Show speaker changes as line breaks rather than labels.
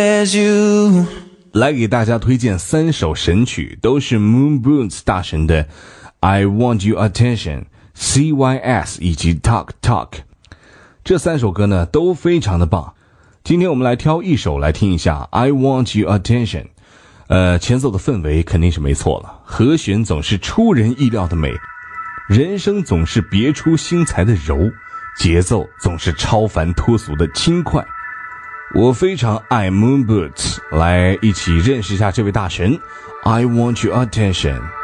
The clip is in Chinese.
来给大家推荐3首神曲，都是 Moon Boots 大神的 I Want Your Attention、CYS 以及 Talk Talk。 这3首歌呢都非常的棒。今天我们来挑一首来听一下 I Want Your Attention。 前奏的氛围肯定是没错了，和弦总是出人意料的美，人声总是别出心裁的柔，节奏总是超凡脱俗的轻快。我非常爱 Moon Boots， 来一起认识一下这位大神 I Want Your Attention。